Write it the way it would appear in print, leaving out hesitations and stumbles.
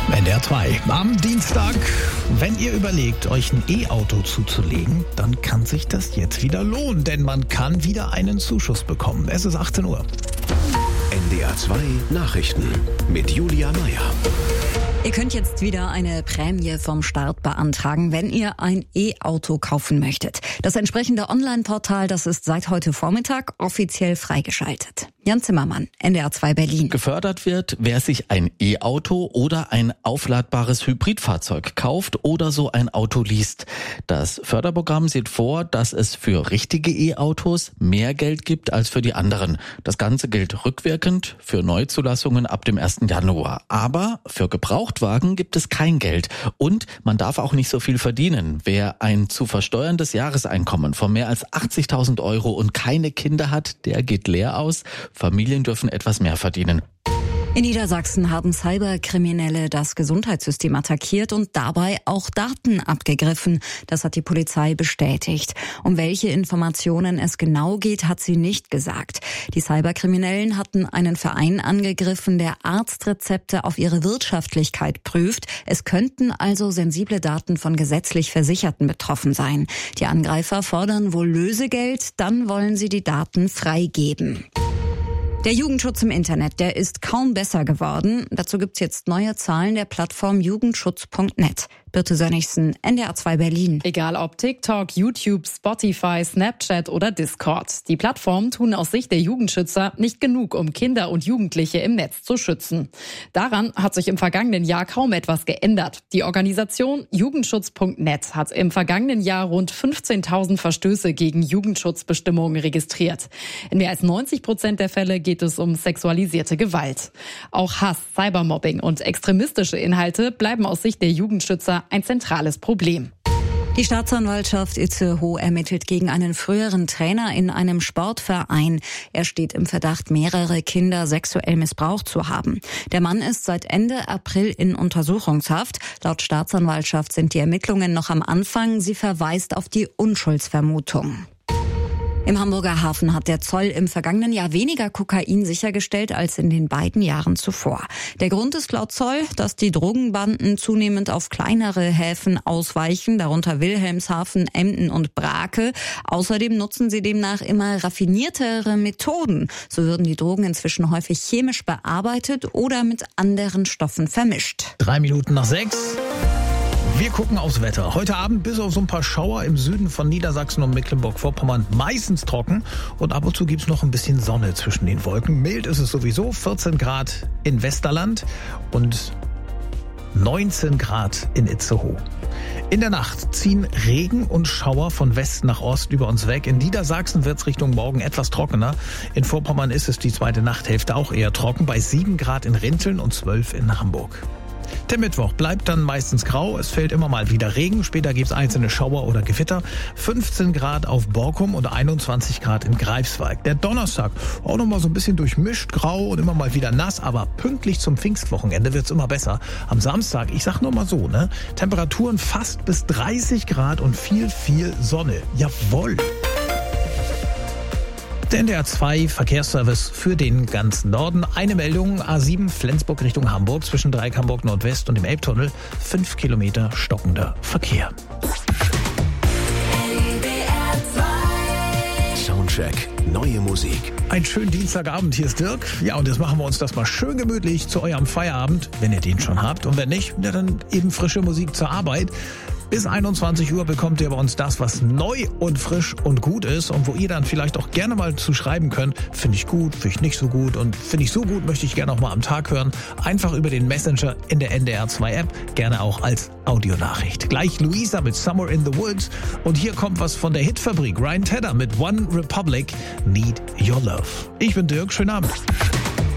NDR 2 am Dienstag. Wenn ihr überlegt, euch ein E-Auto zuzulegen, dann kann sich das jetzt wieder lohnen, denn man kann wieder einen Zuschuss bekommen. Es ist 18 Uhr. NDR 2 Nachrichten mit Julia Meyer. Ihr könnt jetzt wieder eine Prämie vom Staat beantragen, wenn ihr ein E-Auto kaufen möchtet. Das entsprechende Online-Portal, das ist seit heute Vormittag offiziell freigeschaltet. Jan Zimmermann, NDR 2 Berlin. Gefördert wird, wer sich ein E-Auto oder ein aufladbares Hybridfahrzeug kauft oder so ein Auto least. Das Förderprogramm sieht vor, dass es für richtige E-Autos mehr Geld gibt als für die anderen. Das Ganze gilt rückwirkend für Neuzulassungen ab dem 1. Januar. Aber für Gebrauchtwagen gibt es kein Geld. Und man darf auch nicht so viel verdienen. Wer ein zu versteuerndes Jahreseinkommen von mehr als 80.000 Euro und keine Kinder hat, der geht leer aus. Familien dürfen etwas mehr verdienen. In Niedersachsen haben Cyberkriminelle das Gesundheitssystem attackiert und dabei auch Daten abgegriffen. Das hat die Polizei bestätigt. Um welche Informationen es genau geht, hat sie nicht gesagt. Die Cyberkriminellen hatten einen Verein angegriffen, der Arztrezepte auf ihre Wirtschaftlichkeit prüft. Es könnten also sensible Daten von gesetzlich Versicherten betroffen sein. Die Angreifer fordern wohl Lösegeld, dann wollen sie die Daten freigeben. Der Jugendschutz im Internet, der ist kaum besser geworden. Dazu gibt's jetzt neue Zahlen der Plattform jugendschutz.net. Birte Sönnigsen, NDR 2 Berlin. Egal ob TikTok, YouTube, Spotify, Snapchat oder Discord. Die Plattformen tun aus Sicht der Jugendschützer nicht genug, um Kinder und Jugendliche im Netz zu schützen. Daran hat sich im vergangenen Jahr kaum etwas geändert. Die Organisation jugendschutz.net hat im vergangenen Jahr rund 15.000 Verstöße gegen Jugendschutzbestimmungen registriert. In mehr als 90% der Fälle geht es um sexualisierte Gewalt. Auch Hass, Cybermobbing und extremistische Inhalte bleiben aus Sicht der Jugendschützer ein zentrales Problem. Die Staatsanwaltschaft Itzehoe ermittelt gegen einen früheren Trainer in einem Sportverein. Er steht im Verdacht, mehrere Kinder sexuell missbraucht zu haben. Der Mann ist seit Ende April in Untersuchungshaft. Laut Staatsanwaltschaft sind die Ermittlungen noch am Anfang. Sie verweist auf die Unschuldsvermutung. Im Hamburger Hafen hat der Zoll im vergangenen Jahr weniger Kokain sichergestellt als in den beiden Jahren zuvor. Der Grund ist laut Zoll, dass die Drogenbanden zunehmend auf kleinere Häfen ausweichen, darunter Wilhelmshaven, Emden und Brake. Außerdem nutzen sie demnach immer raffiniertere Methoden. So würden die Drogen inzwischen häufig chemisch bearbeitet oder mit anderen Stoffen vermischt. 6:03. Wir gucken aufs Wetter. Heute Abend bis auf so ein paar Schauer im Süden von Niedersachsen und Mecklenburg-Vorpommern meistens trocken und ab und zu gibt's noch ein bisschen Sonne zwischen den Wolken. Mild ist es sowieso, 14 Grad in Westerland und 19 Grad in Itzehoe. In der Nacht ziehen Regen und Schauer von West nach Ost über uns weg. In Niedersachsen wird's Richtung Morgen etwas trockener. In Vorpommern ist es die zweite Nachthälfte auch eher trocken, bei 7 Grad in Rinteln und 12 in Hamburg. Der Mittwoch bleibt dann meistens grau, es fällt immer mal wieder Regen, später gibt's einzelne Schauer oder Gewitter. 15 Grad auf Borkum und 21 Grad in Greifswald. Der Donnerstag auch noch mal so ein bisschen durchmischt, grau und immer mal wieder nass, aber pünktlich zum Pfingstwochenende wird's immer besser. Am Samstag, ich sag nur mal so, Temperaturen fast bis 30 Grad und viel Sonne. Jawohl! Der NDR 2 Verkehrsservice für den ganzen Norden. Eine Meldung, A7 Flensburg Richtung Hamburg zwischen Dreieck Hamburg Nordwest und dem Elbtunnel. 5 Kilometer stockender Verkehr. Soundcheck, neue Musik. Einen schönen Dienstagabend, hier ist Dirk. Ja, und jetzt machen wir uns das mal schön gemütlich zu eurem Feierabend, wenn ihr den schon habt. Und wenn nicht, dann eben frische Musik zur Arbeit. Bis 21 Uhr bekommt ihr bei uns das, was neu und frisch und gut ist und wo ihr dann vielleicht auch gerne mal zu schreiben könnt, finde ich gut, finde ich nicht so gut und finde ich so gut, möchte ich gerne auch mal am Tag hören. Einfach über den Messenger in der NDR 2 App, gerne auch als Audionachricht. Gleich Luisa mit Somewhere in the Woods und hier kommt was von der Hitfabrik. Ryan Tedder mit One Republic, Need Your Love. Ich bin Dirk, schönen Abend.